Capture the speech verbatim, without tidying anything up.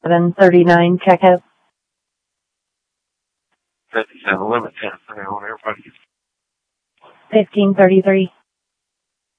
seven thirty-nine, checkout. fifty-seven, limit ten, everybody. fifteen thirty-three.